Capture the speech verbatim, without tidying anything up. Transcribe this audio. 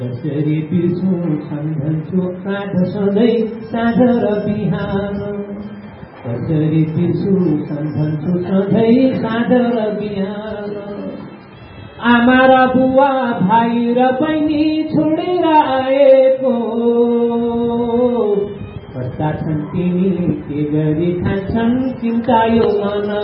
कसरी बिर्सु सम्झन्छु साँझ सधैँ साँझ र बिहान कसरी बिर्सु सम्झन्छु सधैँ साँझ र बिहान आमा र बुवा भाइ र बहिनी छोडेर आएको कस्ता छन् तिनी के गरी खान्छन् चिन्ता यो मन